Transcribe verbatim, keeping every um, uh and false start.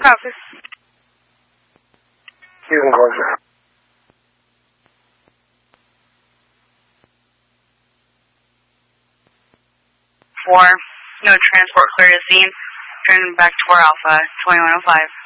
Copy. Even closer. Four, no transport clear to scene. Turning back to four Alpha, twenty-one oh five.